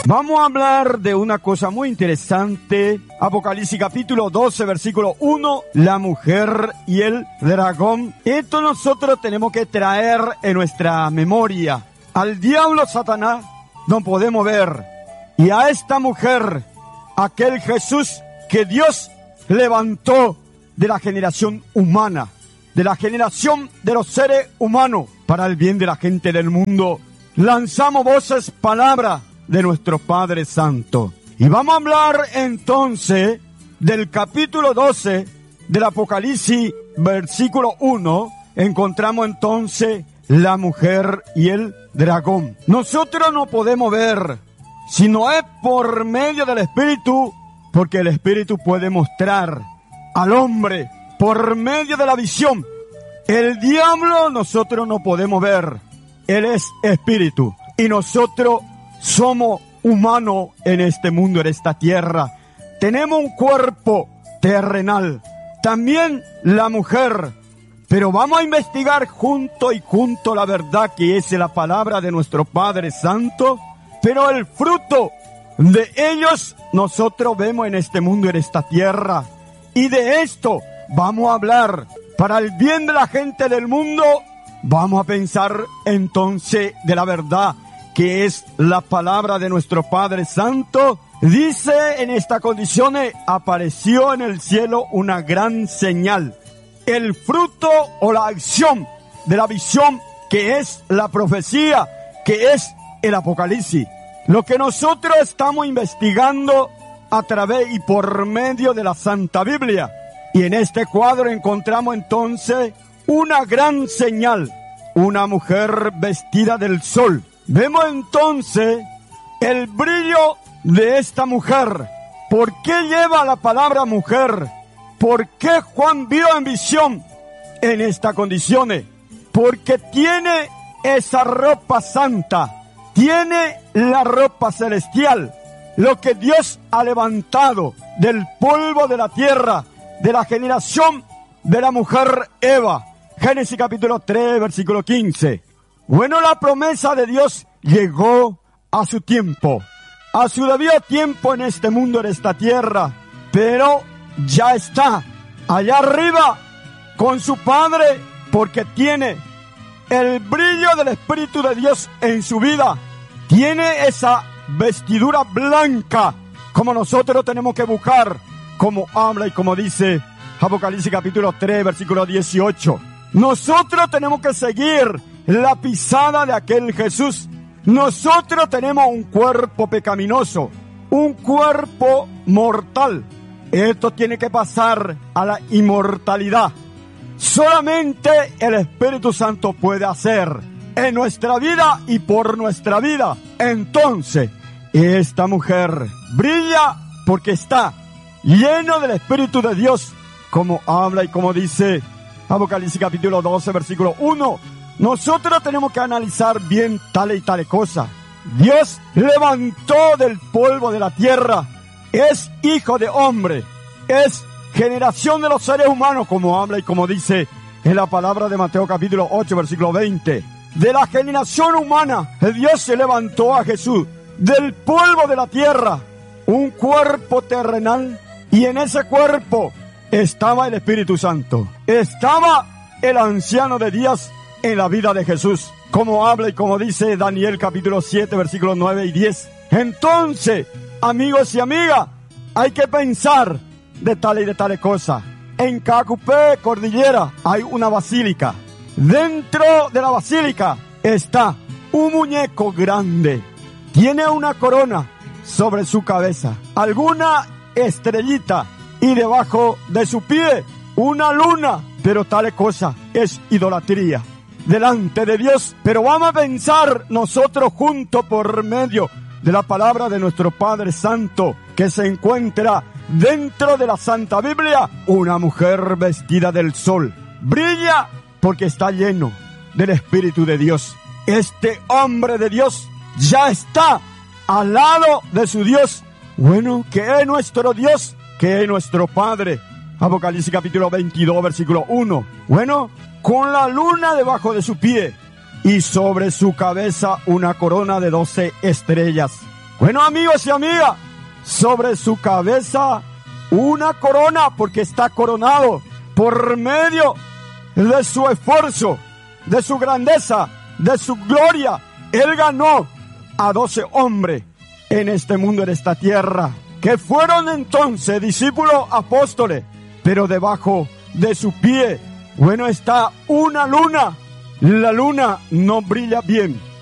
Vamos a hablar de una cosa muy interesante. Apocalipsis capítulo 12, versículo 1, la mujer y el dragón. Esto nosotros tenemos que traer en nuestra memoria. Al diablo Satanás no podemos ver. Y a esta mujer, aquel Jesús que Dios levantó de la generación humana, de la generación de los seres humanos, para el bien de la gente del mundo. Lanzamos voces, palabras de nuestro Padre Santo. Y vamos a hablar entonces del capítulo 12 del Apocalipsis, versículo 1. Encontramos entonces la mujer y el dragón. Nosotros no podemos ver, si no es por medio del Espíritu, porque el Espíritu puede mostrar al hombre por medio de la visión. El diablo nosotros no podemos ver. Él es espíritu y nosotros somos humanos en este mundo, en esta tierra. Tenemos un cuerpo terrenal. También la mujer. Pero vamos a investigar junto la verdad que es la palabra de nuestro Padre Santo. Pero el fruto de ellos nosotros vemos en este mundo, en esta tierra. Y de esto vamos a hablar para el bien de la gente del mundo. Vamos a pensar entonces de la verdad que es la palabra de nuestro Padre Santo. Dice en estas condiciones, apareció en el cielo una gran señal. El fruto o la acción de la visión que es la profecía, que es el Apocalipsis. Lo que nosotros estamos investigando a través y por medio de la Santa Biblia. Y en este cuadro encontramos entonces una gran señal, una mujer vestida del sol. Vemos entonces el brillo de esta mujer. ¿Por qué lleva la palabra mujer? ¿Por qué Juan vio en visión en estas condiciones? Porque tiene esa ropa santa, tiene la ropa celestial, lo que Dios ha levantado del polvo de la tierra, de la generación de la mujer Eva. Génesis capítulo 3, versículo 15. Bueno, la promesa de Dios llegó a su tiempo, a su debido tiempo en este mundo, en esta tierra, pero ya está allá arriba con su Padre, porque tiene el brillo del Espíritu de Dios en su vida, tiene esa vestidura blanca, como nosotros tenemos que buscar, como habla y como dice Apocalipsis capítulo 3, versículo 18. Nosotros tenemos que seguir la pisada de aquel Jesús. Nosotros tenemos un cuerpo pecaminoso, un cuerpo mortal. Esto tiene que pasar a la inmortalidad. Solamente el Espíritu Santo puede hacer en nuestra vida y por nuestra vida. Entonces, esta mujer brilla porque está lleno del Espíritu de Dios, como habla y como dice Apocalipsis capítulo 12, versículo 1. Nosotros tenemos que analizar bien tales y tales cosas. Dios levantó del polvo de la tierra, es hijo de hombre, es generación de los seres humanos, como habla y como dice en la palabra de Mateo capítulo 8, versículo 20. De la generación humana, Dios se levantó a Jesús del polvo de la tierra, un cuerpo terrenal, y en ese cuerpo estaba el Espíritu Santo, estaba el anciano de días en la vida de Jesús, como habla y como dice Daniel capítulo 7, versículos 9 y 10. Entonces, amigos y amigas, hay que pensar de tales y de tales cosas. En Cacupé, Cordillera, hay una basílica. Dentro de la basílica está un muñeco grande. Tiene una corona sobre su cabeza, alguna estrellita, y debajo de su pie una luna. Pero tal cosa es idolatría delante de Dios. Pero vamos a pensar nosotros juntos por medio de la palabra de nuestro Padre Santo, que se encuentra dentro de la Santa Biblia, una mujer vestida del sol. Brilla porque está lleno del Espíritu de Dios. Este hombre de Dios ya está al lado de su Dios. Bueno, que es nuestro Dios, que es nuestro Padre. Apocalipsis capítulo 22, versículo 1. Bueno, con la luna debajo de su pie y sobre su cabeza una corona de 12 estrellas. Bueno, amigos y amigas, sobre su cabeza una corona, porque está coronado por medio de su esfuerzo, de su grandeza, de su gloria. Él ganó a 12 hombres en este mundo, en esta tierra, que fueron entonces discípulos apóstoles, pero debajo de su pie, bueno, está una luna. La luna no brilla bien.